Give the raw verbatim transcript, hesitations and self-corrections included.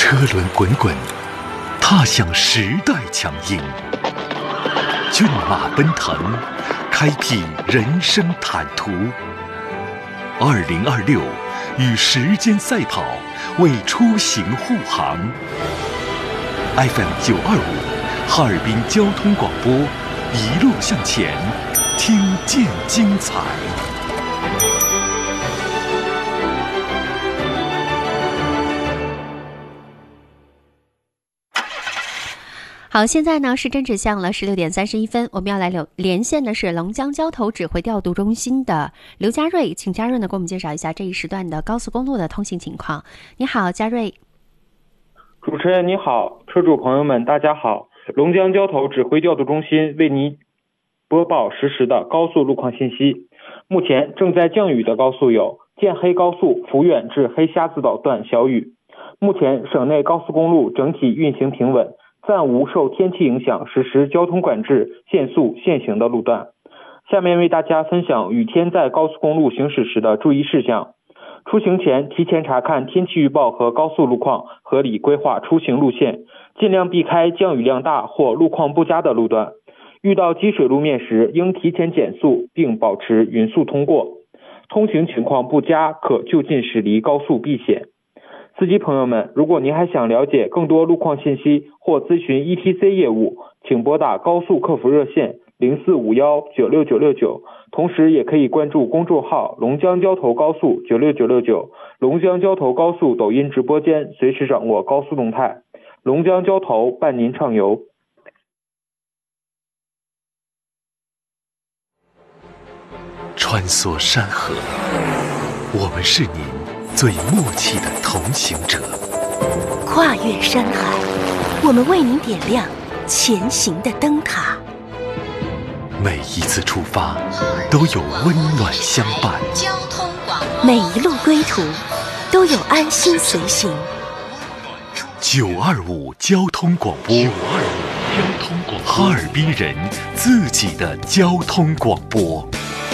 车轮滚滚，踏向时代强音；骏马奔腾，开辟人生坦途。二零二六，与时间赛跑，为出行护航。F M 九二五，哈尔滨交通广播，一路向前，听见精彩。 好，现在呢是正指向了十六点三十一分，我们要来连连线的是龙江交投指挥调度中心的刘家瑞，请家瑞呢给我们介绍一下这一时段的高速公路的通行情况。你好，家瑞。 主持人你好，车主朋友们大家好，龙江交投指挥调度中心为您播报实时的高速路况信息。目前正在降雨的高速有建黑高速抚远至黑瞎子岛段小雨。目前省内高速公路整体运行平稳，暂无受天气影响实施交通管制限速限行的路段。下面为大家分享雨天在高速公路行驶时的注意事项。出行前提前查看天气预报和高速路况，合理规划出行路线，尽量避开降雨量大或路况不佳的路段。遇到积水路面时，应提前减速并保持匀速通过。通行情况不佳，可就近驶离高速避险。司机朋友们，如果您还想了解更多路况信息或咨询 E T C 业务，请拨打高速客服热线零四五一九六九六九，同时也可以关注公众号龙江交投高速九六九六九、龙江交投高速抖音直播间，随时掌握高速动态。龙江交投伴您畅游。 穿梭山河，我们是您最默契的同行者。 跨越山海，我们为您点亮前行的灯塔。 每一次出发都有温暖相伴， 每一路归途都有安心随行。 九二五交通广播，九二五交通广播，哈尔滨人自己的交通广播。